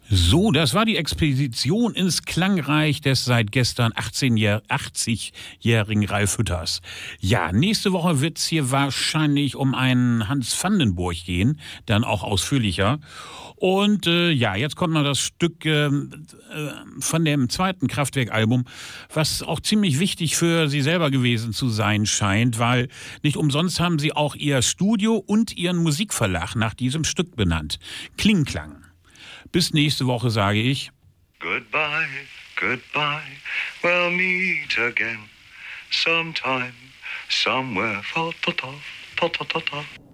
So, das war die Expedition ins Klangreich des seit gestern 80-jährigen Ralf Hütters. Ja, nächste Woche wird es hier wahrscheinlich um einen Hans Vandenburg gehen, dann auch ausführlicher. Und ja, jetzt kommt noch das Stück von dem zweiten Kraftwerk-Album, was auch ziemlich wichtig für Sie selber gewesen zu sein scheint, weil nicht umsonst haben Sie auch Ihr Studio und Ihren Musikverlag nach diesem Stück benannt. Klingklang. Bis nächste Woche sage ich. Goodbye, goodbye, we'll meet again sometime, somewhere, ta ta ta ta ta ta ta.